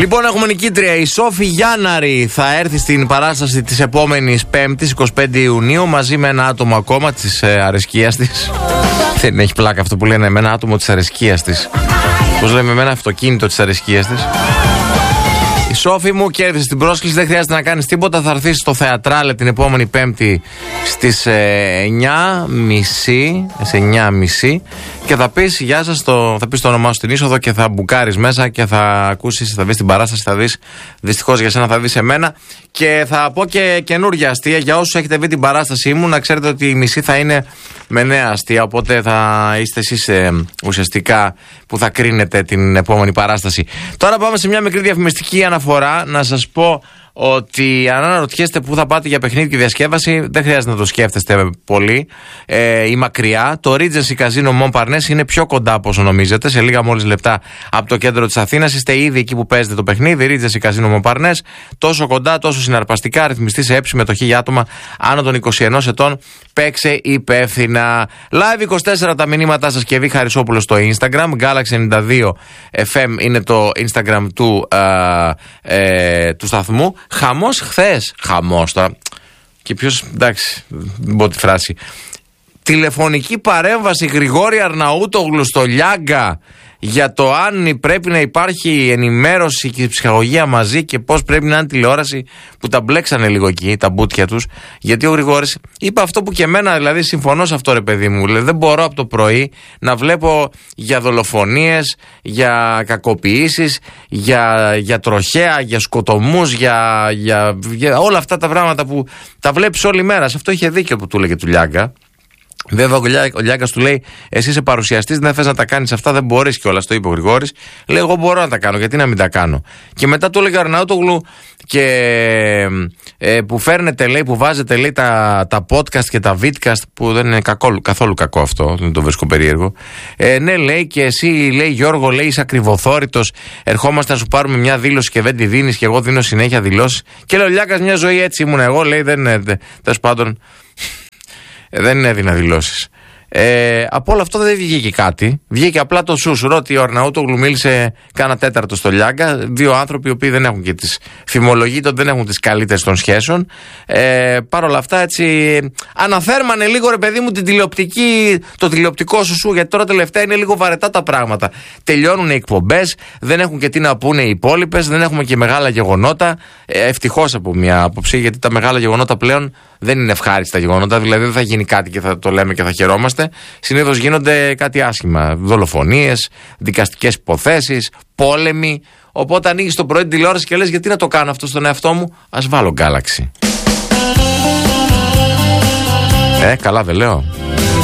Λοιπόν, έχουμε νικήτρια. Η Σόφη Γιάνναρη θα έρθει στην παράσταση της επόμενης Πέμπτης, 25 Ιουνίου, μαζί με ένα άτομο ακόμα της αρεσκίας της. Δεν έχει πλάκα αυτό που λένε, με ένα άτομο της αρεσκίας της. Πώς λέμε, με ένα αυτοκίνητο της αρεσκίας της. Η Σόφη μου κέρδισε την πρόσκληση, δεν χρειάζεται να κάνεις τίποτα. Θα έρθει στο Θεατράλε την επόμενη Πέμπτη στις 9.30 και θα πεις γεια σας, θα πεις το όνομά σου στην είσοδο και θα μπουκάρεις μέσα και θα ακούσεις, θα δεις την παράσταση, θα δεις, δυστυχώς για σένα θα δεις εμένα, και θα πω και καινούργια αστεία για όσους έχετε δει την παράστασή μου. Να ξέρετε ότι η μισή θα είναι με νέα αστεία, οπότε θα είστε εσείς ουσιαστικά που θα κρίνετε την επόμενη παράσταση. Τώρα πάμε σε μια μικρή διαφημιστική αναφορά. Να σας πω ότι αν αναρωτιέστε πού θα πάτε για παιχνίδι και διασκέδαση, δεν χρειάζεται να το σκέφτεστε πολύ ή μακριά. Το Regency Casino Montparnasse είναι πιο κοντά από όσο νομίζετε, σε λίγα μόλις λεπτά από το κέντρο της Αθήνας. Είστε ήδη εκεί που παίζετε το παιχνίδι. Regency Casino Montparnasse, τόσο κοντά, τόσο συναρπαστικά. Ρυθμιστή σε συμμετοχή για άτομα άνω των 21 ετών. Παίξε υπεύθυνα. Live 24 τα μηνύματά σας και Β. Χαρισόπουλος στο Instagram. Galaxy92 FM είναι το Instagram του σταθμού. Χαμός χθες. Χαμός τώρα. Και ποιος, εντάξει, δεν πω τη φράση. Τηλεφωνική παρέμβαση Γρηγόρη Αρναούτογλου στο Λιάγκα για το αν πρέπει να υπάρχει ενημέρωση και ψυχαγωγία μαζί και πώς πρέπει να είναι τηλεόραση, που τα μπλέξανε λίγο εκεί, τα μπουτια τους. Γιατί ο Γρηγόρης είπε αυτό που και εμένα, δηλαδή συμφωνώ σε αυτό, ρε παιδί μου. Δηλαδή, δεν μπορώ από το πρωί να βλέπω για δολοφονίες, για κακοποιήσεις, για τροχαία, για σκοτωμούς, για όλα αυτά τα πράγματα που τα βλέπεις όλη μέρα. Σε αυτό είχε δίκιο που του έλεγε του Λιάγκα. Βέβαια, ο Λιάγκας του λέει: εσύ είσαι παρουσιαστής, δεν θες να τα κάνεις αυτά, δεν μπορείς κιόλας. Το είπε ο Γρηγόρης. Λέει: εγώ μπορώ να τα κάνω, γιατί να μην τα κάνω. Και μετά του έλεγε Αρναούτογλου και που φέρνετε, λέει, που βάζετε, λέει, τα podcast και τα vidcast, που δεν είναι καθόλου κακό αυτό, δεν το βρίσκω περίεργο. Ναι, λέει, και εσύ, λέει, Γιώργο, λέει, είσαι ακριβοθόρητος. Ερχόμαστε να σου πάρουμε μια δήλωση και δεν τη δίνεις, και εγώ δίνω συνέχεια δηλώσεις. Και λέει ο Λιάγκας: μια ζωή έτσι ήμουν εγώ, λέει, τέλος πάντων. Δεν έδινα δηλώσεις. Από όλο αυτό δεν βγήκε κάτι. Βγήκε απλά το σούσουρο ότι ο Αρναούτογλου μίλησε κάνα τέταρτο στο Λιάγκα. Δύο άνθρωποι οι οποίοι δεν έχουν και τις φημολογείται ότι δεν έχουν τις καλύτερες των σχέσεων. Παρ' όλα αυτά, έτσι αναθέρμανε λίγο, ρε παιδί μου, το τηλεοπτικό σου, γιατί τώρα τελευταία είναι λίγο βαρετά τα πράγματα. Τελειώνουν οι εκπομπές, δεν έχουν και τι να πούνε οι υπόλοιπες, δεν έχουμε και μεγάλα γεγονότα. Ευτυχώς από μια άποψη, γιατί τα μεγάλα γεγονότα πλέον δεν είναι ευχάριστα γεγονότα, δηλαδή δεν θα γίνει κάτι και θα το λέμε και θα χαιρόμαστε. Συνήθως γίνονται κάτι άσχημα. Δολοφονίες, δικαστικές υποθέσεις, πόλεμοι. Οπότε ανοίγεις το πρωί την τηλεόραση και λες: γιατί να το κάνω αυτό στον εαυτό μου, ας βάλω Galaxy. Καλά δεν λέω.